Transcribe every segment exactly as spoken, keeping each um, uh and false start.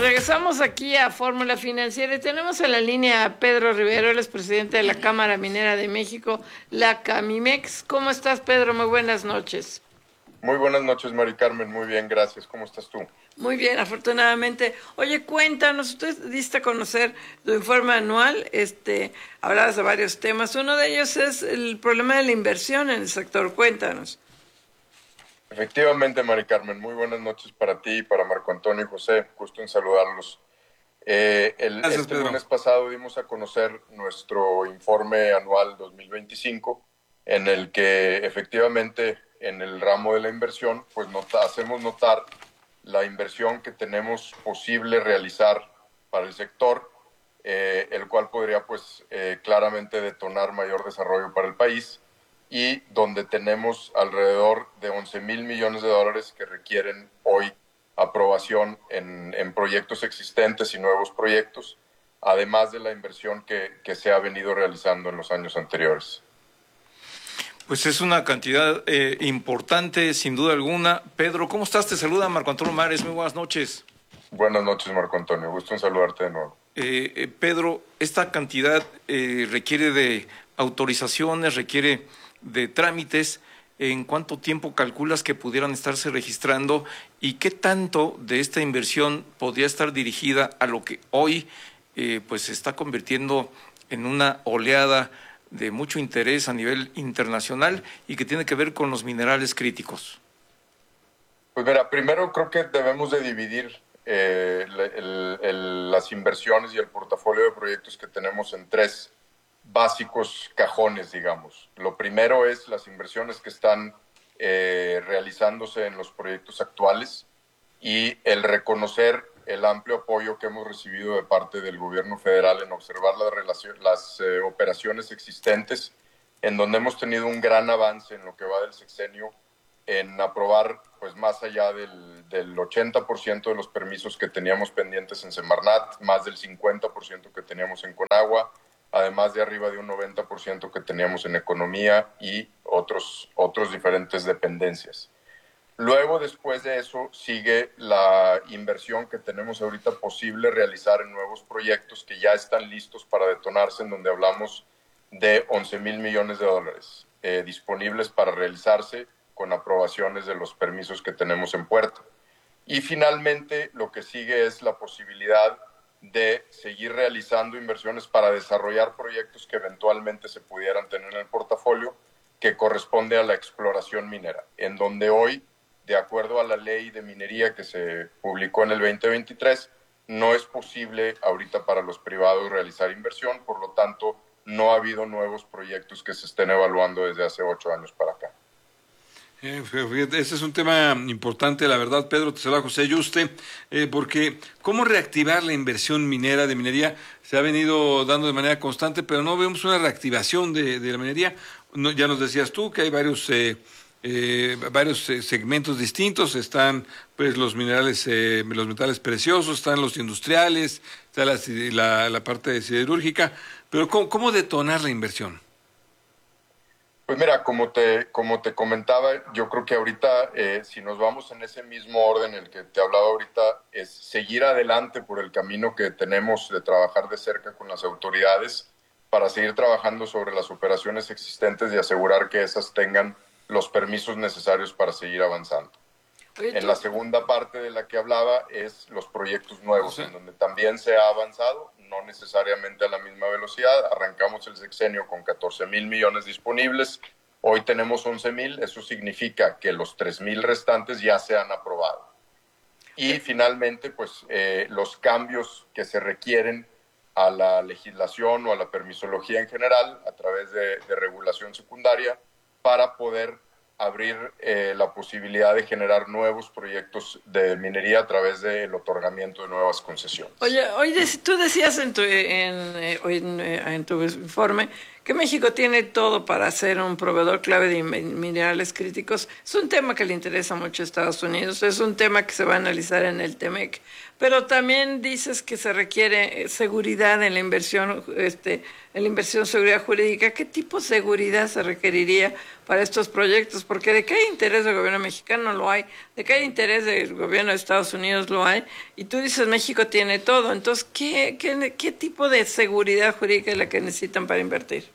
Regresamos aquí a Fórmula Financiera y tenemos en la línea a Pedro Rivero, él es presidente de la Cámara Minera de México, la Camimex. ¿Cómo estás, Pedro? Muy buenas noches. Muy buenas noches, Mari Carmen. Muy bien, gracias. ¿Cómo estás tú? Muy bien, afortunadamente. Oye, cuéntanos, tú diste a conocer tu informe anual, este, hablabas de varios temas. Uno de ellos es el problema de la inversión en el sector. Cuéntanos. Efectivamente, Mari Carmen, muy buenas noches para ti y para Marco Antonio y José. Gusto en saludarlos. Eh, el, Gracias, este Pedro. lunes pasado dimos a conocer nuestro informe anual dos mil veinticinco, en el que efectivamente en el ramo de la inversión, pues nota, hacemos notar la inversión que tenemos posible realizar para el sector, eh, el cual podría pues eh, claramente detonar mayor desarrollo para el país, y donde tenemos alrededor de once mil millones de dólares que requieren hoy aprobación en, en proyectos existentes y nuevos proyectos, además de la inversión que, que se ha venido realizando en los años anteriores. Pues es una cantidad eh, importante, sin duda alguna. Pedro, ¿cómo estás? Te saluda Marco Antonio Mares. Muy buenas noches. Buenas noches, Marco Antonio. Gusto en saludarte de nuevo. Eh, eh, Pedro, esta cantidad eh, requiere de autorizaciones, requiere de trámites. ¿En cuánto tiempo calculas que pudieran estarse registrando y qué tanto de esta inversión podría estar dirigida a lo que hoy eh, pues se está convirtiendo en una oleada de mucho interés a nivel internacional y que tiene que ver con los minerales críticos? Pues mira, primero creo que debemos de dividir eh, el, el, las inversiones y el portafolio de proyectos que tenemos en tres básicos cajones, digamos. Lo primero es las inversiones que están eh, realizándose en los proyectos actuales y el reconocer el amplio apoyo que hemos recibido de parte del gobierno federal en observar las, relación, las eh, operaciones existentes, en donde hemos tenido un gran avance en lo que va del sexenio en aprobar pues más allá del, del ochenta por ciento de los permisos que teníamos pendientes en Semarnat, más del cincuenta por ciento que teníamos en Conagua, además de arriba de un noventa por ciento que teníamos en economía y otros, otros diferentes dependencias. Luego, después de eso, sigue la inversión que tenemos ahorita posible realizar en nuevos proyectos que ya están listos para detonarse, en donde hablamos de once mil millones de dólares eh, disponibles para realizarse con aprobaciones de los permisos que tenemos en puerta. Y finalmente, lo que sigue es la posibilidad de seguir realizando inversiones para desarrollar proyectos que eventualmente se pudieran tener en el portafolio, que corresponde a la exploración minera, en donde hoy, de acuerdo a la ley de minería que se publicó en el veinte veintitrés, no es posible ahorita para los privados realizar inversión, por lo tanto, no ha habido nuevos proyectos que se estén evaluando desde hace ocho años para acá. Eh, fíjate, ese es un tema importante, la verdad, Pedro. Te saluda José Yuste, eh, porque cómo reactivar la inversión minera, de minería, se ha venido dando de manera constante, pero no vemos una reactivación de, de la minería. No, ya nos decías tú que hay varios eh, eh, varios eh, segmentos distintos. Están pues los minerales, eh, los metales preciosos, están los industriales, está la, la, la parte siderúrgica, pero ¿cómo, cómo detonar la inversión? Pues mira, como te, como te comentaba, yo creo que ahorita, eh, si nos vamos en ese mismo orden el que te hablaba ahorita, es seguir adelante por el camino que tenemos de trabajar de cerca con las autoridades para seguir trabajando sobre las operaciones existentes y asegurar que esas tengan los permisos necesarios para seguir avanzando. En la segunda parte de la que hablaba es los proyectos nuevos, en donde también se ha avanzado, no necesariamente a la misma velocidad. Arrancamos el sexenio con catorce mil millones disponibles, hoy tenemos once mil, eso significa que los tres mil restantes ya se han aprobado. Y finalmente, pues eh, los cambios que se requieren a la legislación o a la permisología en general a través de, de regulación secundaria para poder abrir eh, la posibilidad de generar nuevos proyectos de minería a través del otorgamiento de nuevas concesiones. Oye, hoy tú decías en tu, en, en, en tu informe que México tiene todo para ser un proveedor clave de minerales críticos. Es un tema que le interesa mucho a Estados Unidos, es un tema que se va a analizar en el TEMEC, pero también dices que se requiere seguridad en la inversión, este, en la inversión, seguridad jurídica. ¿Qué tipo de seguridad se requeriría para estos proyectos? Porque de que hay interés del gobierno mexicano lo hay, de que hay interés del gobierno de Estados Unidos lo hay, y tú dices México tiene todo. Entonces, ¿qué, qué, qué tipo de seguridad jurídica es la que necesitan para invertir?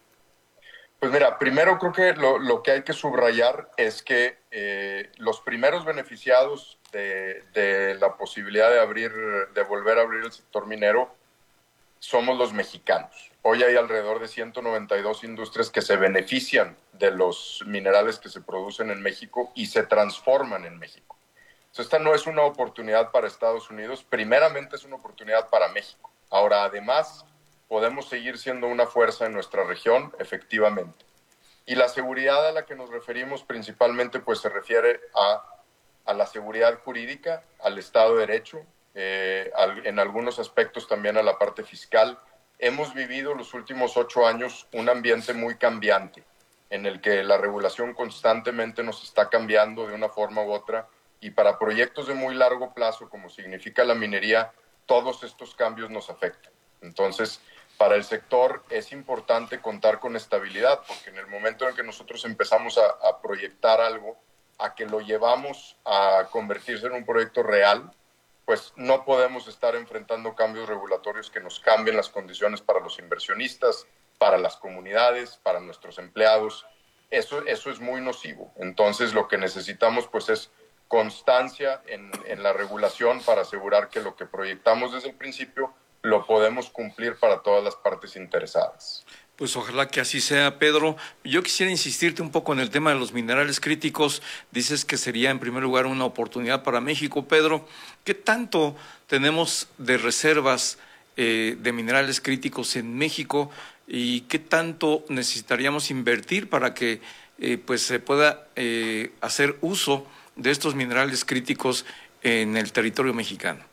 Pues mira, primero creo que lo, lo que hay que subrayar es que eh, los primeros beneficiados de, de la posibilidad de abrir, de volver a abrir el sector minero, somos los mexicanos. Hoy hay alrededor de ciento noventa y dos industrias que se benefician de los minerales que se producen en México y se transforman en México. Entonces, esta no es una oportunidad para Estados Unidos, primeramente es una oportunidad para México. Ahora, además, podemos seguir siendo una fuerza en nuestra región, efectivamente. Y la seguridad a la que nos referimos principalmente pues se refiere a, a la seguridad jurídica, al Estado de Derecho, eh, al, en algunos aspectos también a la parte fiscal. Hemos vivido los últimos ocho años un ambiente muy cambiante, en el que la regulación constantemente nos está cambiando de una forma u otra, y para proyectos de muy largo plazo, como significa la minería, todos estos cambios nos afectan. Entonces, para el sector es importante contar con estabilidad, porque en el momento en que nosotros empezamos a, a proyectar algo, a que lo llevamos a convertirse en un proyecto real, pues no podemos estar enfrentando cambios regulatorios que nos cambien las condiciones para los inversionistas, para las comunidades, para nuestros empleados. Eso, eso es muy nocivo. Entonces, lo que necesitamos pues es constancia en, en la regulación para asegurar que lo que proyectamos desde el principio lo podemos cumplir para todas las partes interesadas. Pues ojalá que así sea, Pedro. Yo quisiera insistirte un poco en el tema de los minerales críticos. Dices que sería en primer lugar una oportunidad para México. Pedro, ¿qué tanto tenemos de reservas eh, de minerales críticos en México y qué tanto necesitaríamos invertir para que eh, pues se pueda eh, hacer uso de estos minerales críticos en el territorio mexicano?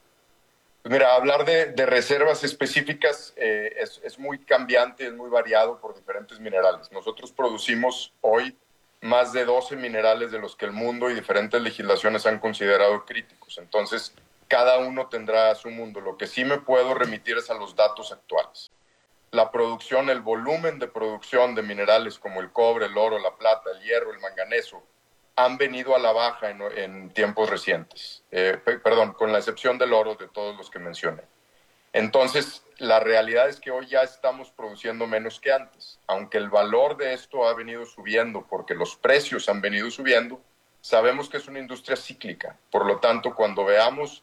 Pues mira, hablar de, de reservas específicas eh, es, es muy cambiante, es muy variado por diferentes minerales. Nosotros producimos hoy más de doce minerales de los que el mundo y diferentes legislaciones han considerado críticos. Entonces, cada uno tendrá su mundo. Lo que sí me puedo remitir es a los datos actuales. La producción, el volumen de producción de minerales como el cobre, el oro, la plata, el hierro, el manganeso, han venido a la baja en, en tiempos recientes, eh, perdón, con la excepción del oro de todos los que mencioné. Entonces, la realidad es que hoy ya estamos produciendo menos que antes. Aunque el valor de esto ha venido subiendo porque los precios han venido subiendo, sabemos que es una industria cíclica. Por lo tanto, cuando veamos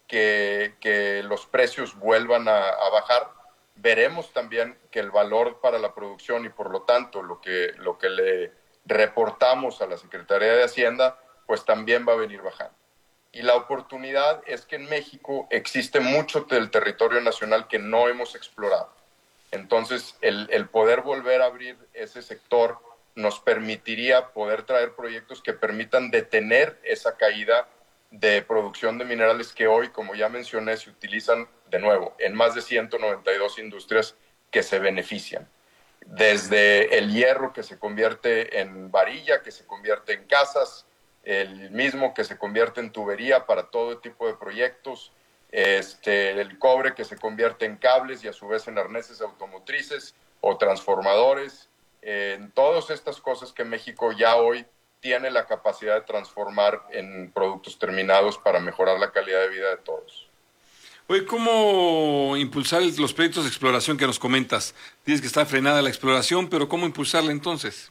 que, que los precios vuelvan a, a bajar, veremos también que el valor para la producción y por lo tanto lo que, lo que le reportamos a la Secretaría de Hacienda, pues también va a venir bajando. Y la oportunidad es que en México existe mucho del territorio nacional que no hemos explorado. Entonces, el, el poder volver a abrir ese sector nos permitiría poder traer proyectos que permitan detener esa caída de producción de minerales que hoy, como ya mencioné, se utilizan de nuevo en más de ciento noventa y dos industrias que se benefician. Desde el hierro que se convierte en varilla, que se convierte en casas, el mismo que se convierte en tubería para todo tipo de proyectos, este, el cobre que se convierte en cables y a su vez en arneses automotrices o transformadores, eh, en todas estas cosas que México ya hoy tiene la capacidad de transformar en productos terminados para mejorar la calidad de vida de todos. Oye, ¿cómo impulsar los proyectos de exploración que nos comentas? Dices que está frenada la exploración, pero ¿cómo impulsarla entonces?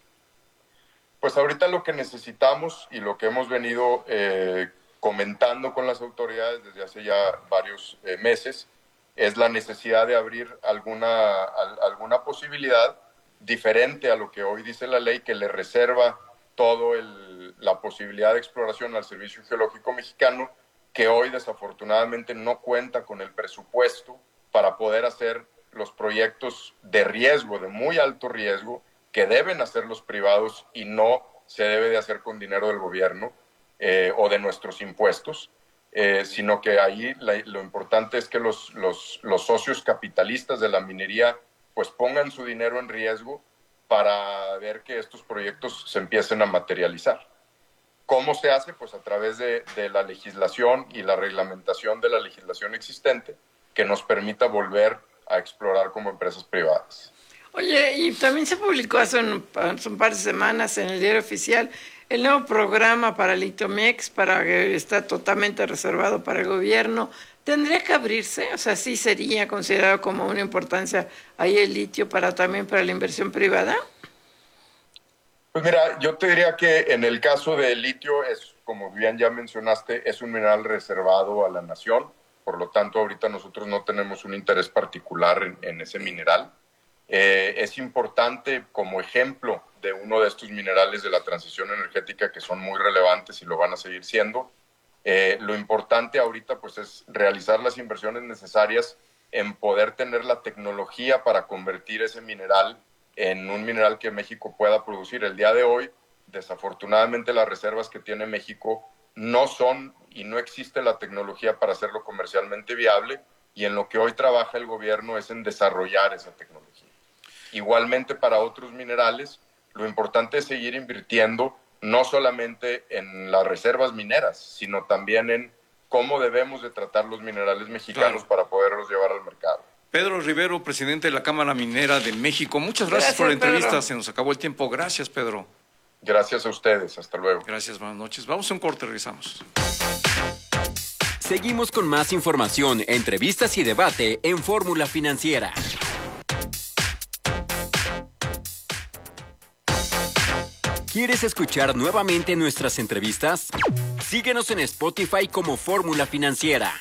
Pues ahorita lo que necesitamos y lo que hemos venido eh, comentando con las autoridades desde hace ya varios eh, meses es la necesidad de abrir alguna, al, alguna posibilidad diferente a lo que hoy dice la ley, que le reserva toda la posibilidad de exploración al Servicio Geológico Mexicano, que hoy desafortunadamente no cuenta con el presupuesto para poder hacer los proyectos de riesgo, de muy alto riesgo, que deben hacer los privados y no se debe de hacer con dinero del gobierno eh, o de nuestros impuestos, eh, sino que ahí la, lo importante es que los, los, los socios capitalistas de la minería pues pongan su dinero en riesgo para ver que estos proyectos se empiecen a materializar. ¿Cómo se hace? Pues a través de, de la legislación y la reglamentación de la legislación existente que nos permita volver a explorar como empresas privadas. Oye, y también se publicó hace un, hace un par de semanas en el Diario Oficial el nuevo programa para el Itomex, para que está totalmente reservado para el gobierno. ¿Tendría que abrirse? O sea, ¿sí sería considerado como una importancia ahí el litio para también para la inversión privada? Pues mira, yo te diría que en el caso del litio, es, como bien ya mencionaste, es un mineral reservado a la nación. Por lo tanto, ahorita nosotros no tenemos un interés particular en, en ese mineral. Eh, es importante como ejemplo de uno de estos minerales de la transición energética que son muy relevantes y lo van a seguir siendo. Eh, lo importante ahorita pues es realizar las inversiones necesarias en poder tener la tecnología para convertir ese mineral en un mineral que México pueda producir. El día de hoy, desafortunadamente, las reservas que tiene México no son y no existe la tecnología para hacerlo comercialmente viable, y en lo que hoy trabaja el gobierno es en desarrollar esa tecnología. Igualmente para otros minerales, lo importante es seguir invirtiendo no solamente en las reservas mineras, sino también en cómo debemos de tratar los minerales mexicanos, claro, para poderlos llevar al mercado. Pedro Rivero, presidente de la Cámara Minera de México. Muchas gracias, gracias por la entrevista. Pedro. Se nos acabó el tiempo. Gracias, Pedro. Gracias a ustedes. Hasta luego. Gracias, buenas noches. Vamos a un corte, regresamos. Seguimos con más información, entrevistas y debate en Fórmula Financiera. ¿Quieres escuchar nuevamente nuestras entrevistas? Síguenos en Spotify como Fórmula Financiera.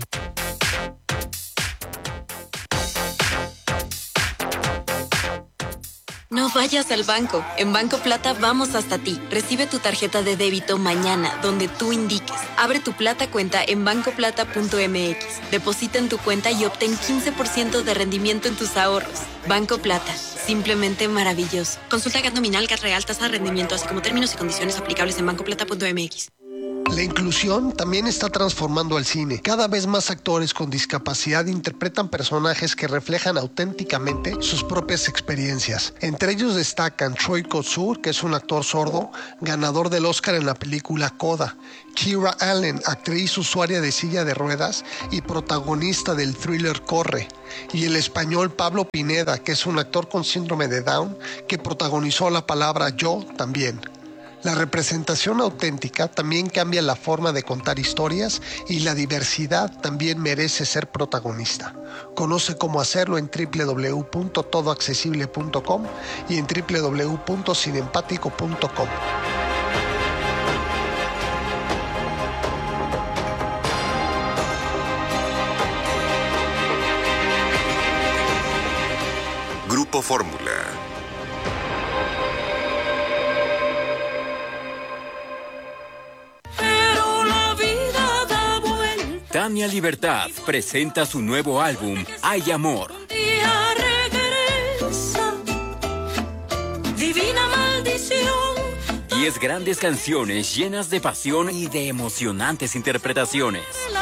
No vayas al banco. En Banco Plata vamos hasta ti. Recibe tu tarjeta de débito mañana, donde tú indiques. Abre tu Plata cuenta en banco plata punto m x. Deposita en tu cuenta y obtén quince por ciento de rendimiento en tus ahorros. Banco Plata. Simplemente maravilloso. Consulta G A T nominal, G A T real, tasa de rendimiento, así como términos y condiciones aplicables en banco plata punto m x. La inclusión también está transformando al cine. Cada vez más actores con discapacidad interpretan personajes que reflejan auténticamente sus propias experiencias. Entre ellos destacan Troy Kotsur, que es un actor sordo, ganador del Oscar en la película Coda; Kira Allen, actriz usuaria de silla de ruedas y protagonista del thriller Corre; y el español Pablo Pineda, que es un actor con síndrome de Down, que protagonizó La Palabra Yo también. La representación auténtica también cambia la forma de contar historias, y la diversidad también merece ser protagonista. Conoce cómo hacerlo en doble u doble u doble u punto todo accesible punto com y en doble u doble u doble u punto cinempático punto com. Grupo Fórmula. Tania Libertad presenta su nuevo álbum, Hay Amor. Regresa, divina maldición. Diez grandes canciones llenas de pasión y de emocionantes interpretaciones.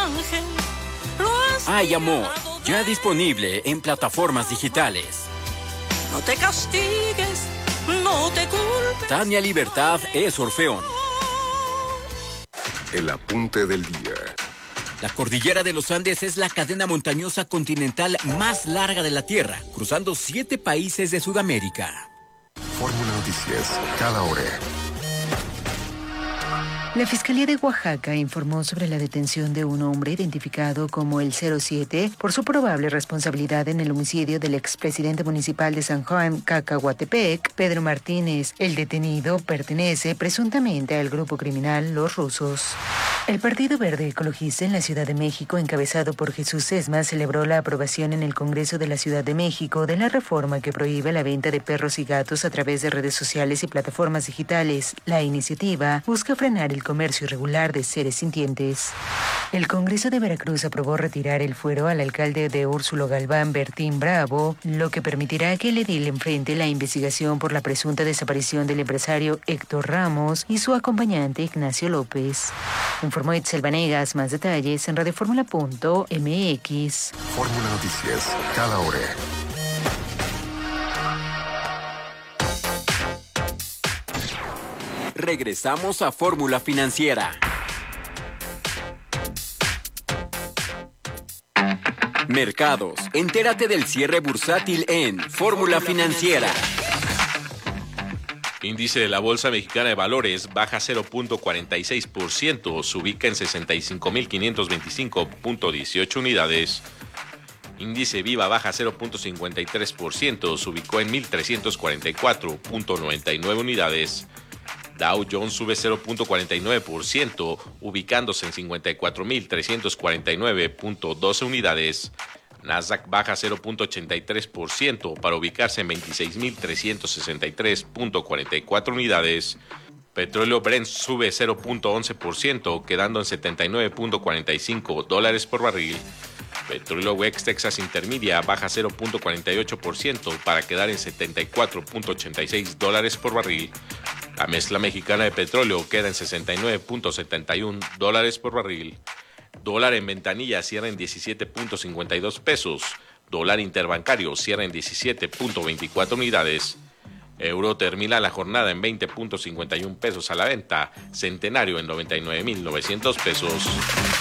Hay Amor, ya disponible en plataformas digitales. No te castigues, no te culpes. Tania Libertad es Orfeón. El apunte del día. La cordillera de los Andes es la cadena montañosa continental más larga de la Tierra, cruzando siete países de Sudamérica. Fórmula Noticias, cada hora. La Fiscalía de Oaxaca informó sobre la detención de un hombre identificado como el cero siete por su probable responsabilidad en el homicidio del expresidente municipal de San Juan Cacahuatepec, Pedro Martínez. El detenido pertenece presuntamente al grupo criminal Los Rusos. El Partido Verde Ecologista en la Ciudad de México, encabezado por Jesús Sesma, celebró la aprobación en el Congreso de la Ciudad de México de la reforma que prohíbe la venta de perros y gatos a través de redes sociales y plataformas digitales. La iniciativa busca frenar el comercio irregular de seres sintientes. El Congreso de Veracruz aprobó retirar el fuero al alcalde de Úrsulo Galván, Bertín Bravo, lo que permitirá que el edil enfrente la investigación por la presunta desaparición del empresario Héctor Ramos y su acompañante Ignacio López. Informó Itzel Vanegas. Más detalles en radioformula punto m x. Fórmula Noticias, cada hora. Regresamos a Fórmula Financiera. Mercados. Entérate del cierre bursátil en Fórmula Financiera. Índice de la Bolsa Mexicana de Valores baja cero punto cuarenta y seis por ciento, se ubica en sesenta y cinco mil quinientos veinticinco punto dieciocho unidades. Índice Viva baja cero punto cincuenta y tres por ciento, se ubicó en mil trescientos cuarenta y cuatro punto noventa y nueve unidades. Dow Jones sube cero punto cuarenta y nueve por ciento, ubicándose en cincuenta y cuatro mil trescientos cuarenta y nueve punto doce unidades. Nasdaq baja cero punto ochenta y tres por ciento para ubicarse en veintiséis mil trescientos sesenta y tres punto cuarenta y cuatro unidades. Petróleo Brent sube cero punto once por ciento, quedando en setenta y nueve punto cuarenta y cinco dólares por barril. Petróleo West Texas Intermedia baja cero punto cuarenta y ocho por ciento para quedar en setenta y cuatro punto ochenta y seis dólares por barril. La mezcla mexicana de petróleo queda en sesenta y nueve punto setenta y uno dólares por barril. Dólar en ventanilla cierra en diecisiete punto cincuenta y dos pesos. Dólar interbancario cierra en diecisiete punto veinticuatro unidades. Euro termina la jornada en veinte punto cincuenta y uno pesos a la venta. Centenario en noventa y nueve mil novecientos pesos.